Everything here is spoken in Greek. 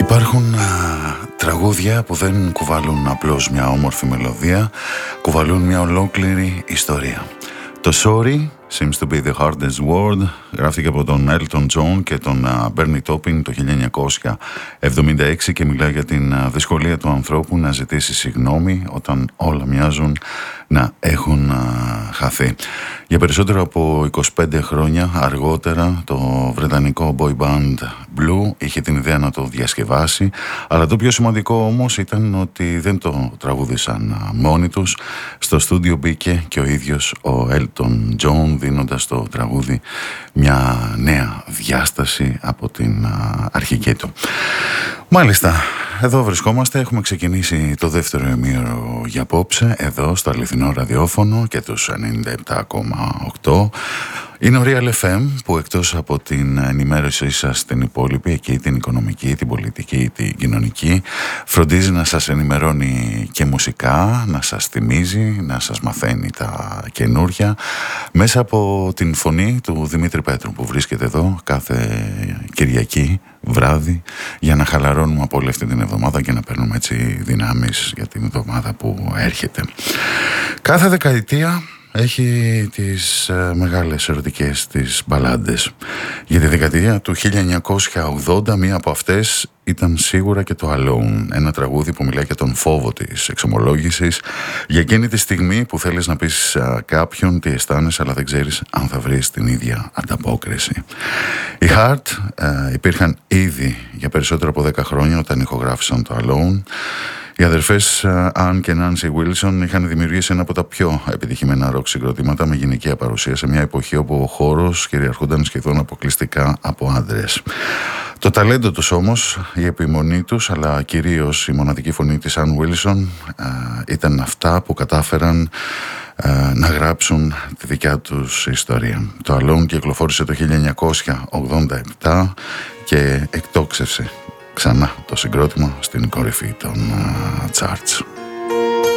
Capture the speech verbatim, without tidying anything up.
Υπάρχουν α, τραγούδια που δεν κουβαλούν απλώς μια όμορφη μελωδία, κουβαλούν μια ολόκληρη ιστορία. Το Sorry seems to be the hardest word γράφτηκε από τον Elton John και τον uh, Bernie Taupin το χίλια εννιακόσια εβδομήντα έξι και μιλάει για την uh, δυσκολία του ανθρώπου να ζητήσει συγγνώμη όταν όλα μοιάζουν να έχουν uh, χαθεί. Για περισσότερο από είκοσι πέντε χρόνια αργότερα το βρετανικό boy band Blue είχε την ιδέα να το διασκευάσει, αλλά το πιο σημαντικό όμως ήταν ότι δεν το τραγούδισαν uh, μόνοι τους. Στο στούντιο μπήκε και ο ίδιος ο Elton John, δίνοντας το τραγούδι μια νέα διάσταση από την α, αρχική του. Μάλιστα, εδώ βρισκόμαστε, έχουμε ξεκινήσει το δεύτερο ημίωρο για απόψε, εδώ στο αληθινό ραδιόφωνο και τους ενενήντα επτά κόμμα οκτώ. Είναι ο Real εφ εμ που εκτός από την ενημέρωσή σας την υπόλοιπη, εκεί την οικονομική, την πολιτική, την κοινωνική, φροντίζει να σας ενημερώνει και μουσικά, να σας θυμίζει, να σας μαθαίνει τα καινούρια μέσα από την φωνή του Δημήτρη Πέτρου που βρίσκεται εδώ κάθε Κυριακή βράδυ για να χαλαρώνουμε από όλη αυτή την εβδομάδα και να παίρνουμε έτσι δυνάμεις για την εβδομάδα που έρχεται. Κάθε δεκαετία έχει τις ε, μεγάλες ερωτικές τις μπαλάντες. Για τη δεκαετία του χίλια εννιακόσια ογδόντα μία από αυτές ήταν σίγουρα και το Alone, ένα τραγούδι που μιλάει για τον φόβο της εξομολόγησης, για εκείνη τη στιγμή που θέλεις να πεις α, κάποιον τι αισθάνεσαι αλλά δεν ξέρεις αν θα βρεις την ίδια ανταπόκριση. Οι Heart ε, υπήρχαν ήδη για περισσότερο από δέκα χρόνια όταν ηχογράφησαν το Alone. Οι αδερφές Αν και Νάνσι Βίλσον είχαν δημιουργήσει ένα από τα πιο επιτυχημένα ροκ συγκροτήματα με γυναικεία παρουσία σε μια εποχή όπου ο χώρος κυριαρχούνταν σχεδόν αποκλειστικά από άντρες. Το ταλέντο τους όμως, η επιμονή τους, αλλά κυρίως η μοναδική φωνή της Αν Βίλσον ήταν αυτά που κατάφεραν να γράψουν τη δικιά τους ιστορία. Το Alone κυκλοφόρησε το χίλια εννιακόσια ογδόντα επτά και εκτόξευσε ξανά το συγκρότημα στην κορυφή των uh, charts.